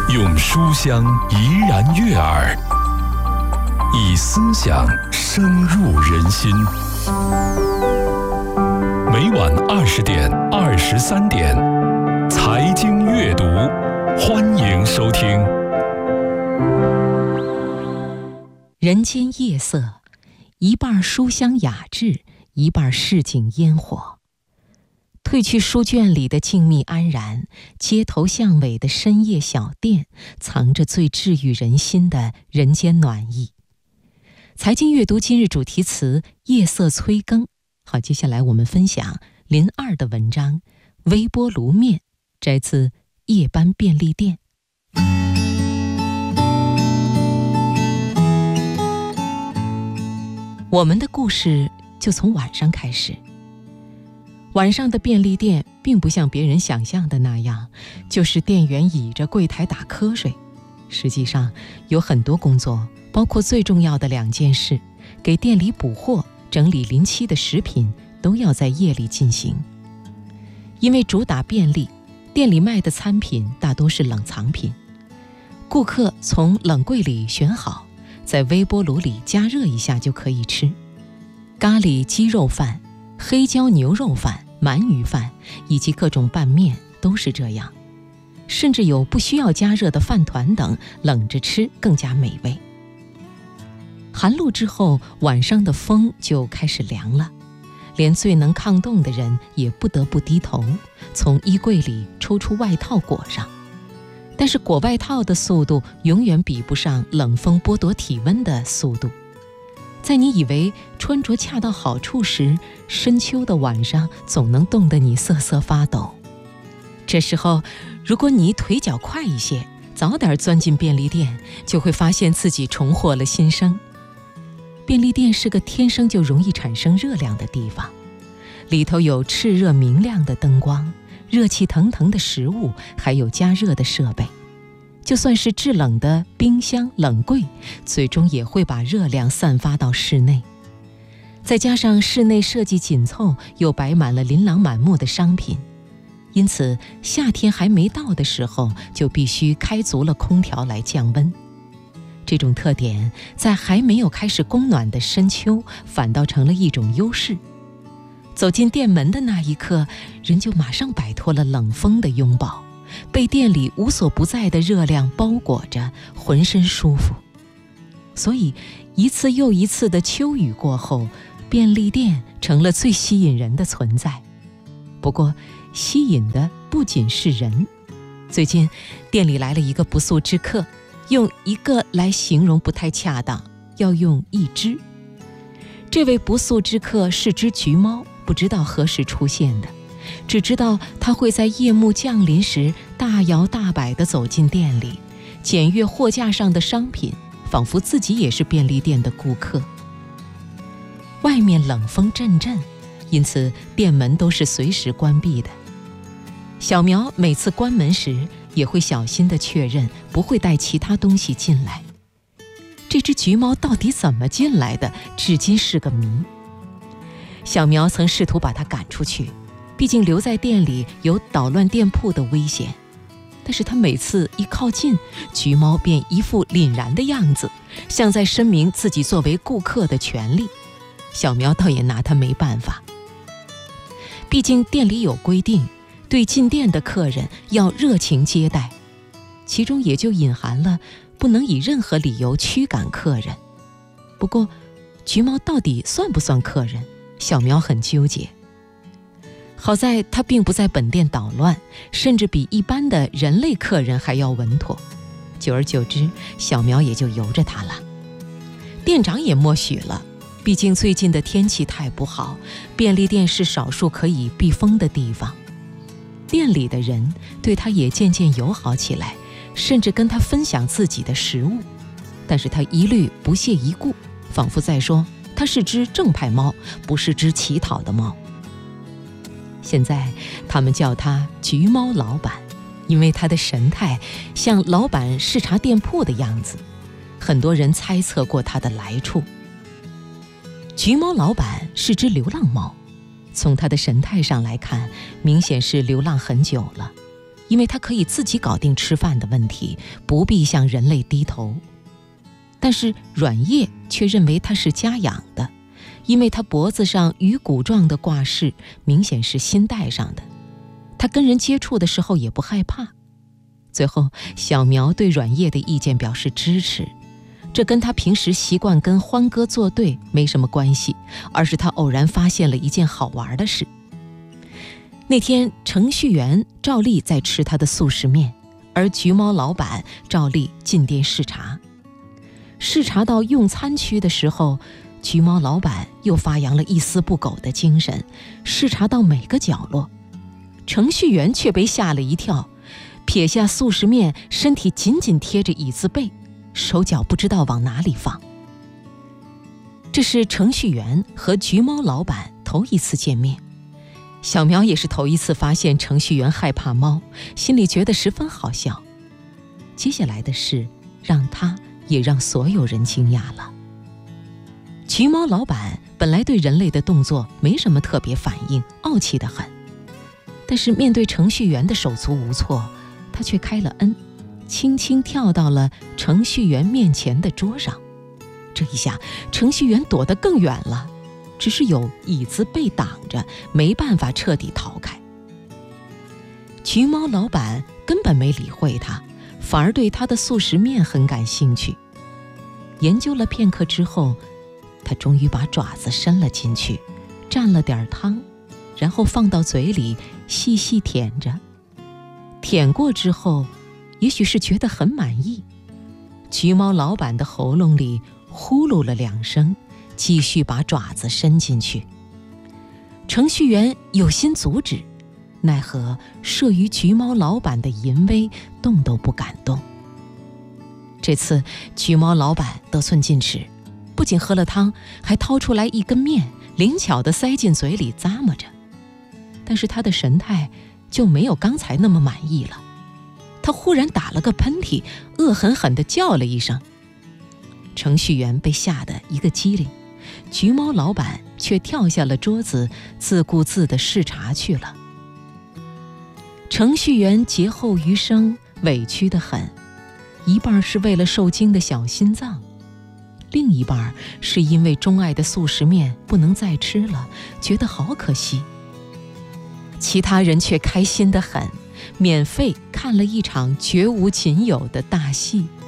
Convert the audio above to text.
用书香怡然悦耳，以思想深入人心。每晚20点、23点，财经阅读，欢迎收听。 人间夜色，一半书香雅致，一半市井烟火。褪去书卷里的静谧安然，街头巷尾的深夜小店，藏着最治愈人心的人间暖意。财经阅读今日主题词：夜色催更。好，接下来我们分享林二的文章《微波炉面》，摘自夜班便利店。我们的故事就从晚上开始。晚上的便利店并不像别人想象的那样，就是店员倚着柜台打瞌睡。实际上有很多工作，包括最重要的2件事：给店里补货、整理临期的食品，都要在夜里进行。因为主打便利，店里卖的餐品大多是冷藏品，顾客从冷柜里选好，在微波炉里加热一下就可以吃。咖喱鸡肉饭、黑椒牛肉饭、鳗鱼饭以及各种拌面都是这样，甚至有不需要加热的饭团等，冷着吃更加美味。寒露之后，晚上的风就开始凉了，连最能抗冻的人也不得不低头，从衣柜里抽出外套裹上。但是裹外套的速度永远比不上冷风剥夺体温的速度。在你以为穿着恰到好处时，深秋的晚上总能冻得你瑟瑟发抖。这时候，如果你腿脚快一些，早点钻进便利店，就会发现自己重获了新生。便利店是个天生就容易产生热量的地方，里头有炽热明亮的灯光、热气腾腾的食物，还有加热的设备。就算是制冷的冰箱、冷柜，最终也会把热量散发到室内。再加上室内设计紧凑，又摆满了琳琅满目的商品，因此夏天还没到的时候，就必须开足了空调来降温。这种特点在还没有开始供暖的深秋，反倒成了一种优势。走进店门的那一刻，人就马上摆脱了冷风的拥抱，被店里无所不在的热量包裹着，浑身舒服。所以一次又一次的秋雨过后，便利店成了最吸引人的存在。不过吸引的不仅是人。最近店里来了一个不速之客，用一个来形容不太恰当，要用一只。这位不速之客是只橘猫，不知道何时出现的，只知道它会在夜幕降临时大摇大摆地走进店里，检阅货架上的商品，仿佛自己也是便利店的顾客。外面冷风阵阵，因此店门都是随时关闭的。小苗每次关门时也会小心地确认不会带其他东西进来。这只橘猫到底怎么进来的，至今是个谜。小苗曾试图把它赶出去，毕竟留在店里有捣乱店铺的危险。但是他每次一靠近，橘猫便一副凛然的样子，像在声明自己作为顾客的权利。小苗倒也拿他没办法，毕竟店里有规定，对进店的客人要热情接待，其中也就隐含了不能以任何理由驱赶客人。不过橘猫到底算不算客人，小苗很纠结。好在他并不在本店捣乱，甚至比一般的人类客人还要稳妥。久而久之，小苗也就由着他了。店长也默许了，毕竟最近的天气太不好，便利店是少数可以避风的地方。店里的人对他也渐渐友好起来，甚至跟他分享自己的食物，但是他一律不屑一顾，仿佛在说他是只正派猫，不是只乞讨的猫。现在他们叫他橘猫老板，因为他的神态像老板视察店铺的样子，很多人猜测过他的来处。橘猫老板是只流浪猫，从他的神态上来看，明显是流浪很久了， 因为它可以自己搞定吃饭的问题，不必向人类低头。但是阮叶却认为它是家养的，因为它脖子上鱼骨状的挂饰明显是新戴上的，它跟人接触的时候也不害怕。最后，小苗对阮叶的意见表示支持，这跟他平时习惯跟欢哥作对没什么关系，而是他偶然发现了一件好玩的事。那天，程序员照例在吃他的速食面，而橘猫老板照例进店视察。视察到用餐区的时候，橘猫老板又发扬了一丝不苟的精神，视察到每个角落。程序员却被吓了一跳，撇下速食面，身体紧紧贴着椅子背，手脚不知道往哪里放。这是程序员和橘猫老板头一次见面，小苗也是头一次发现程序员害怕猫，心里觉得十分好笑。接下来的事让他也让所有人惊讶了。橘猫老板本来对人类的动作没什么特别反应，傲气得很，但是面对程序员的手足无措，他却开了恩，轻轻跳到了程序员面前的桌上。这一下程序员躲得更远了，只是有椅子被挡着，没办法彻底逃开。橘猫老板根本没理会他，反而对他的速食面很感兴趣。研究了片刻之后，他终于把爪子伸了进去，蘸了点汤，然后放到嘴里细细舔着。舔过之后，也许是觉得很满意，橘猫老板的喉咙里呼噜了2声，继续把爪子伸进去。程序员有心阻止，奈何慑于橘猫老板的淫威，动都不敢动。这次橘猫老板得寸进尺，不仅喝了汤，还掏出来一根面，灵巧地塞进嘴里咂摸着。但是他的神态就没有刚才那么满意了，他忽然打了个喷嚏，恶狠狠地叫了一声。程序员被吓得一个机灵，橘猫老板却跳下了桌子，自顾自地视察去了。程序员劫后余生，委屈得很，一半是为了受惊的小心脏，另一半是因为钟爱的速食面不能再吃了，觉得好可惜。其他人却开心得很，免费看了一场绝无仅有的大戏。